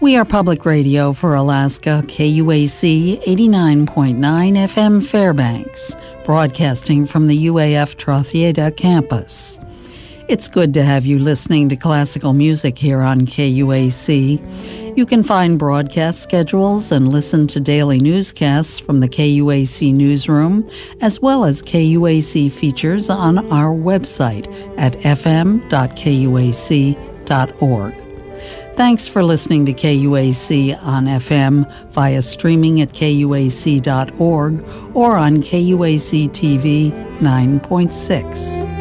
We are public radio for Alaska, KUAC 89.9 FM Fairbanks, broadcasting from the UAF Trothieda campus. It's good to have you listening to classical music here on KUAC. You can find broadcast schedules and listen to daily newscasts from the KUAC newsroom, as well as KUAC features on our website at fm.kuac.org. Thanks for listening to KUAC on FM via streaming at kuac.org or on KUAC TV 9.6.